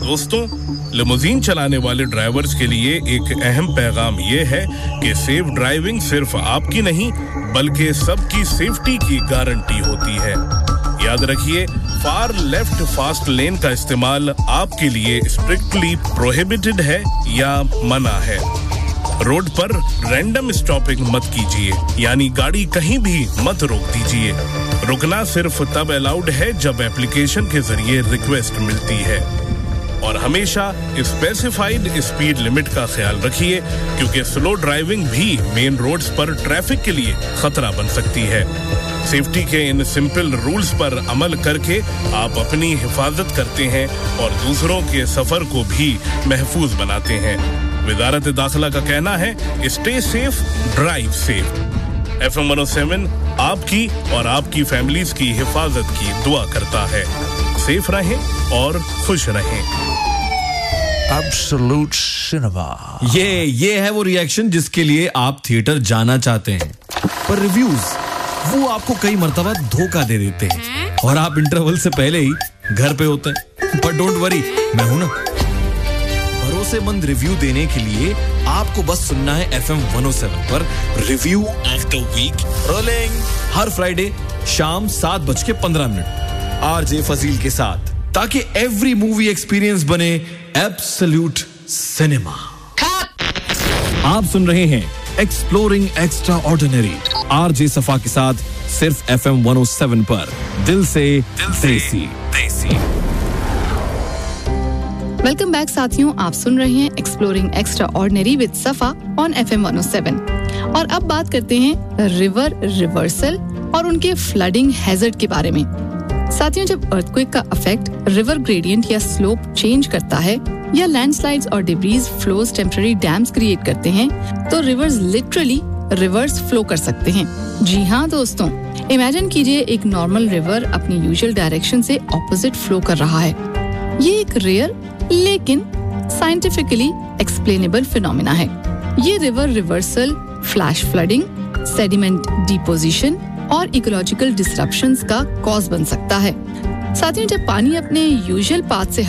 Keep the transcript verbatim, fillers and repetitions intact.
दोस्तों, लिमोजीन चलाने वाले ड्राइवर्स के लिए एक अहम पैगाम ये है कि सेफ ड्राइविंग सिर्फ आपकी नहीं बल्कि सबकी सेफ्टी की गारंटी होती है। याद रखिए, फार लेफ्ट फास्ट लेन का इस्तेमाल आपके लिए स्ट्रिक्टली प्रोहिबिटेड है या मना है। रोड पर रैंडम स्टॉपिंग मत कीजिए, यानी गाड़ी कहीं भी मत रोक दीजिए। रुकना सिर्फ तब अलाउड है जब एप्लीकेशन के जरिए रिक्वेस्ट मिलती है। और हमेशा स्पेसिफाइड स्पीड लिमिट का ख्याल रखिए, क्योंकि स्लो ड्राइविंग भी मेन रोड्स पर ट्रैफिक के लिए खतरा बन सकती है। सेफ्टी के इन सिंपल रूल्स पर अमल करके आप अपनी हिफाजत करते हैं और दूसरों के सफर को भी महफूज बनाते हैं। वजारत दाखिला का कहना है, stay safe, drive safe. F M one O seven आपकी और आपकी फैमिलीज की हिफाजत की दुआ करता है। सेफ रहें और खुश रहें। Absolute cinema. ये ये है वो रिएक्शन जिसके लिए आप थिएटर जाना चाहते हैं, पर रिव्यूज वो आपको कई मर्तबा धोखा दे देते हैं और आप इंटरवल से पहले ही घर पे होते हैं। पर डोंट वरी, मैं हूं ना। भरोसेमंद रिव्यू देने के लिए आपको बस सुनना है F M one O seven पर review of the week rolling her Friday शाम सात बज के पंद्रह मिनट आरजे फजील के साथ, ताकि एवरी मूवी एक्सपीरियंस बने एब्सोल्यूट सिनेमा। आप सुन रहे हैं एक्सप्लोरिंग एक्स्ट्रा ऑर्डिनरी आरजे सफा के साथ सिर्फ F M one O seven पर। दिल से दिल देसी देसी। वेलकम बैक साथियों, आप सुन रहे हैं एक्सप्लोरिंग एक्स्ट्रा ऑर्डिनरी विद सफा on F M one O seven. और अब बात करते हैं रिवर रिवर्सल और उनके फ्लडिंग हैजर्ड के बारे में। साथियों, जब अर्थक्वेक का इफेक्ट रिवर ग्रेडियंट या स्लोप चेंज करता है या लैंडस्लाइड्स और debris flows temporary dams create करते हैं, तो रिवर्स लिटरली रिवर्स फ्लो कर सकते हैं। जी हाँ दोस्तों, इमेजिन कीजिए एक नॉर्मल रिवर अपनी यूजुअल डायरेक्शन से ऑपोजिट फ्लो कर रहा है। ये एक रेयर लेकिन साइंटिफिकली एक्सप्लेनेबल फिनोमेना है। ये river reversal flash flooding, sediment deposition और इकोलॉजिकल डिसरप्शंस का कॉज बन सकता है। साथियों, जब पानी अपने यूजुअल पाथ से